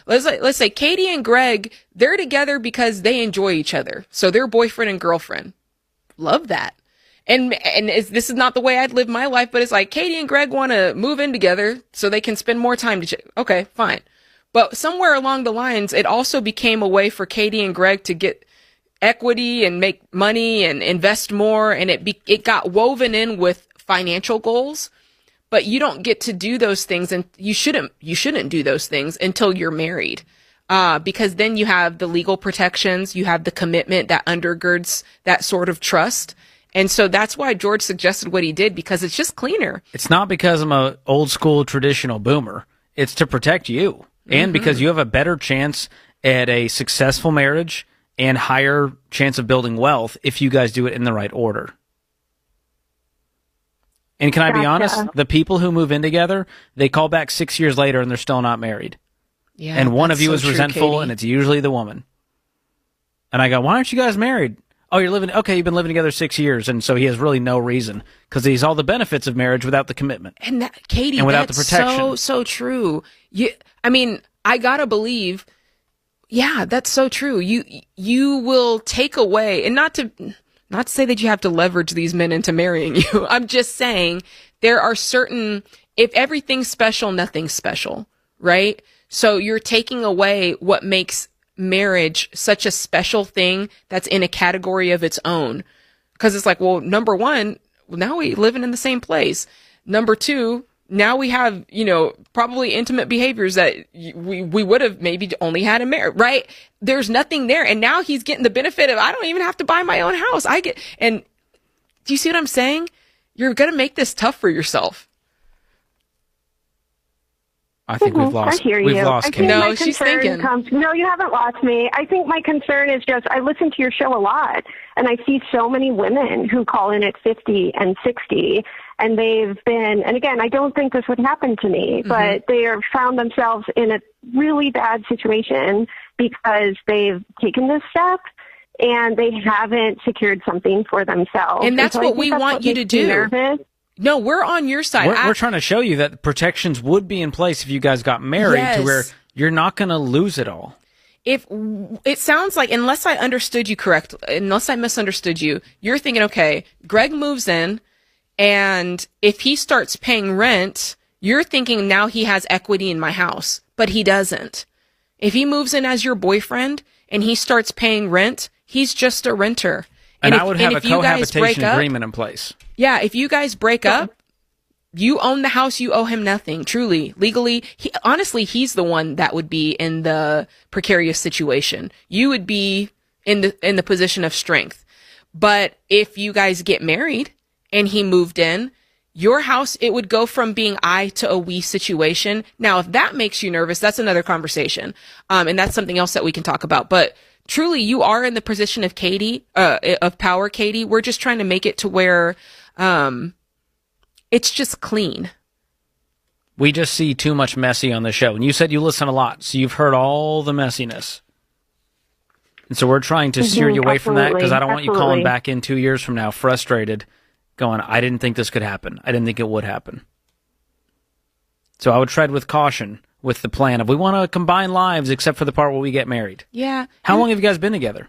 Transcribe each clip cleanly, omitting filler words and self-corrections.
let's say Katie and Greg, they're together because they enjoy each other. So they're boyfriend and girlfriend. Love that. And this is not the way I'd live my life, but it's like Katie and Greg want to move in together so they can spend more time okay, fine. But somewhere along the lines, it also became a way for Katie and Greg to get equity and make money and invest more. And it got woven in with financial goals, but you don't get to do those things. And you shouldn't do those things until you're married. Because then you have the legal protections, you have the commitment that undergirds that sort of trust. And so that's why George suggested what he did, because it's just cleaner. It's not because I'm a old school traditional boomer. It's to protect you. And because you have a better chance at a successful marriage and higher chance of building wealth if you guys do it in the right order. And can I be honest? The people who move in together, they call back 6 years later and they're still not married. Yeah, and one of you is resentful, Katie. and it's usually the woman. And I go, why aren't you guys married? Oh, you've been living together 6 years, and so he has really no reason, because he's all the benefits of marriage without the commitment. And that, Katie, and without the protection. So true. I gotta believe, yeah, that's so true. You will take away, and not to say that you have to leverage these men into marrying you. I'm just saying there are certain, if everything's special, nothing's special, right? So you're taking away what makes marriage such a special thing that's in a category of its own. Because it's like, well, number one, now we living in the same place. Number two, now we have, probably intimate behaviors that we would have maybe only had in marriage, right? There's nothing there. And now he's getting the benefit of, I don't even have to buy my own house. And do you see what I'm saying? You're going to make this tough for yourself. I think we've lost. I hear you. We've lost Katie. No, she's thinking. No, you haven't lost me. I think my concern is just I listen to your show a lot, and I see so many women who call in at 50 and 60, and they've been, and again, I don't think this would happen to me, but they have found themselves in a really bad situation because they've taken this step and they haven't secured something for themselves. And that's what we want you to do. Nervous. No, we're on your side. We're trying to show you that protections would be in place if you guys got married, to where you're not going to lose it all. If it sounds like, unless I understood you correctly, unless I misunderstood you, you're thinking, okay, Greg moves in, and if he starts paying rent, you're thinking now he has equity in my house, but he doesn't. If he moves in as your boyfriend and he starts paying rent, he's just a renter. And I would have a cohabitation agreement in place. Yeah, if you guys break up, you own the house, you owe him nothing, truly. Legally, honestly, he's the one that would be in the precarious situation. You would be in the position of strength. But if you guys get married and he moved in, your house, it would go from being I to a we situation. Now, if that makes you nervous, that's another conversation. And that's something else that we can talk about. But truly, you are in the position of Katie, of power, Katie. We're just trying to make it to where, it's just clean. We just see too much messy on the show. And you said you listen a lot, so you've heard all the messiness. And so we're trying to steer you away from that, because I don't want you calling back in 2 years from now frustrated, going, I didn't think this could happen. I didn't think it would happen. So I would tread with caution with the plan of, we want to combine lives except for the part where we get married. Yeah. How long have you guys been together?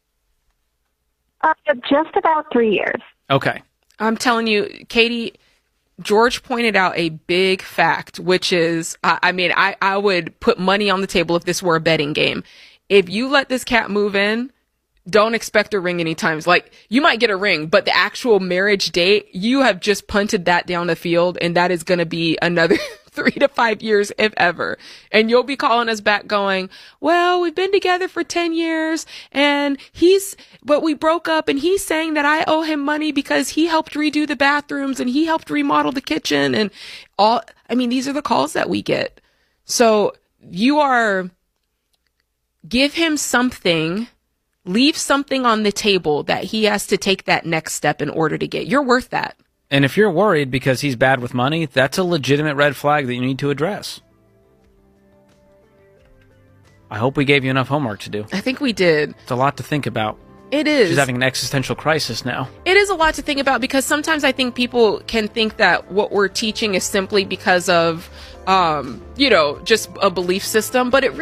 Just about 3 years. Okay. I'm telling you, Katie, George pointed out a big fact, which is, I would put money on the table if this were a betting game. If you let this cat move in, don't expect a ring anytime. Like, you might get a ring, but the actual marriage date, you have just punted that down the field, and that is going to be another 3 to 5 years, if ever. And you'll be calling us back going, well, we've been together for 10 years and but we broke up, and he's saying that I owe him money because he helped redo the bathrooms and he helped remodel the kitchen and all. I mean, these are the calls that we get. So give him something, leave something on the table that he has to take that next step in order to get. You're worth that. And if you're worried because he's bad with money, that's a legitimate red flag that you need to address. I hope we gave you enough homework to do. I think we did. It's a lot to think about. It is. She's having an existential crisis now. It is a lot to think about, because sometimes I think people can think that what we're teaching is simply because of, just a belief system, but it